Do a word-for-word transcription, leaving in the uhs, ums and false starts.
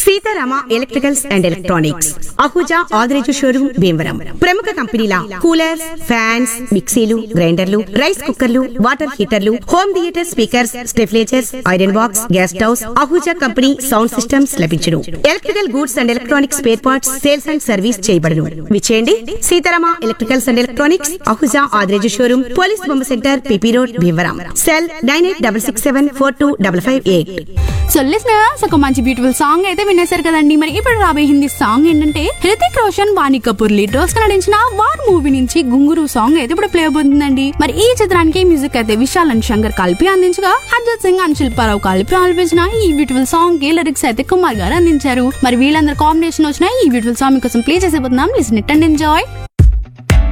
Sitarama electricals and electronics, Ahuja Adireju showroom Bhimavaram. ప్రముఖ కంపెనీల coolers, fans, మిక్సీలు, గ్రైండర్లు, రైస్ కుక్కర్లు, water హీటర్లు, home theatre speakers, స్టెఫ్లేజర్స్, iron box, gas stoves, Ahuja company sound systems లభించును. Electrical goods and electronics spare parts sales and service చేయబడును. విచేయండి Sitarama electricals and electronics, Ahuja Adireju showroom, police బొమ్మ centre, PP road, Bhimavaram. Cell nine eight double six seven four two double five eight. So listeners, ఒక మంచి beautiful song అయితే వినేశారు కదండి. మరి ఇప్పుడు రాబోయే Hindi song ఏంటంటే హృతిక్ రోషన్, వాణి కపూర్ లీడ్ రోల్స్ నటించిన వార్ మూవీ నుంచి గుంగురు సాంగ్ అయితే ఇప్పుడు ప్లే అవుతుందండి. మరి ఈ చిత్రానికి మ్యూజిక్ అయితే విశాల్ అండ్ శంకర్ కలిపి అందించగా, అర్జిత్ సింగ్ అండ్ శిల్పారావు కలిపి ఆలపించిన ఈ బ్యూటిఫుల్ సాంగ్ కి లిరిక్స్ అయితే కుమార్ గారు అందించారు. మరి వీళ్ళందరూ కాంబినేషన్ వచ్చిన ఈ బ్యూటిఫుల్ సాంగ్ కోసం play చేసేపోతున్నాం. Listen it and enjoy.